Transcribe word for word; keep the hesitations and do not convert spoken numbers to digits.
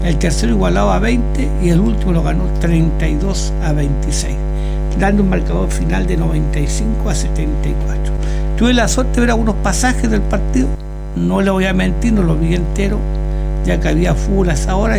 el tercero igualado a veinte y el último lo ganó treinta y dos a veintiséis, dando un marcador final de noventa y cinco a setenta y cuatro. Tuve la suerte de ver algunos pasajes del partido, no le voy a mentir, no lo vi entero, ya que había fútbol a esa hora